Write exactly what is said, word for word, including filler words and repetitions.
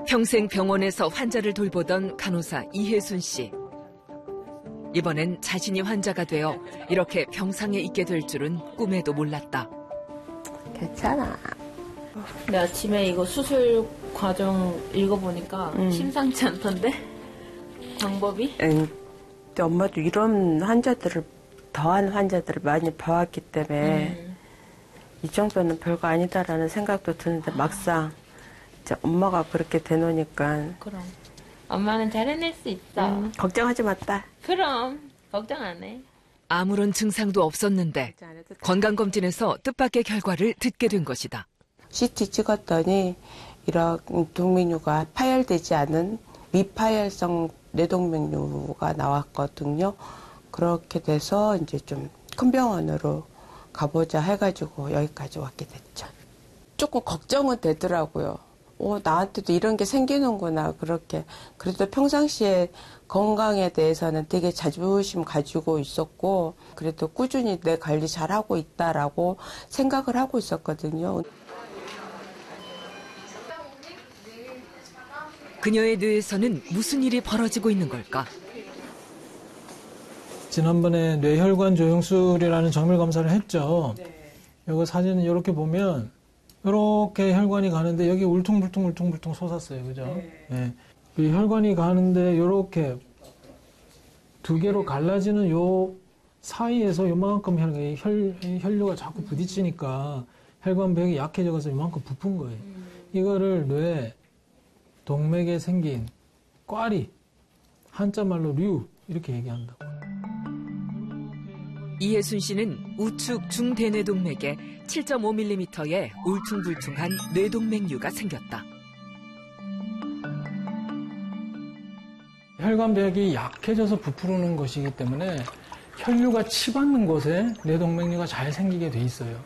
평생 병원에서 환자를 돌보던 간호사 이혜순 씨. 이번엔 자신이 환자가 되어 이렇게 병상에 있게 될 줄은 꿈에도 몰랐다. 괜찮아. 근데 아침에 이거 수술 과정 읽어보니까 음. 심상치 않던데? 방법이? 응. 근데 엄마도 이런 환자들을, 더한 환자들을 많이 봐왔기 때문에 음. 이 정도는 별거 아니다라는 생각도 드는데 막상 이제 엄마가 그렇게 되놓으니까 그럼. 엄마는 잘 해낼 수 있어. 음, 걱정하지 마, 딸. 그럼. 걱정 안 해. 아무런 증상도 없었는데 건강검진에서 뜻밖의 결과를 듣게 된 것이다. 씨티 찍었더니 이런 동맥류가 파열되지 않은 미파열성 뇌동맥류가 나왔거든요. 그렇게 돼서 이제 좀 큰 병원으로 가보자 해가지고 여기까지 왔게 됐죠. 조금 걱정은 되더라고요. 어, 나한테도 이런 게 생기는구나, 그렇게. 그래도 평상시에 건강에 대해서는 되게 자부심 가지고 있었고, 그래도 꾸준히 내 관리 잘하고 있다라고 생각을 하고 있었거든요. 그녀의 뇌에서는 무슨 일이 벌어지고 있는 걸까? 지난번에 뇌혈관 조영술이라는 정밀 검사를 했죠. 이거 사진은 이렇게 보면 이렇게 혈관이 가는데 여기 울퉁불퉁 울퉁불퉁 솟았어요. 그죠? 네. 네. 이 혈관이 가는데 이렇게 두 개로 갈라지는 요 사이에서 요만큼 혈, 혈, 혈류가 자꾸 부딪히니까 혈관벽이 약해져서 요만큼 부푼 거예요. 이거를 뇌 동맥에 생긴 꽈리, 한자말로 류 이렇게 얘기한다고. 이혜순 씨는 우측 중대뇌동맥에 칠 점 오 밀리미터의 울퉁불퉁한 뇌동맥류가 생겼다. 혈관벽이 약해져서 부풀는 것이기 때문에 혈류가 치받는 곳에 뇌동맥류가 잘 생기게 돼 있어요.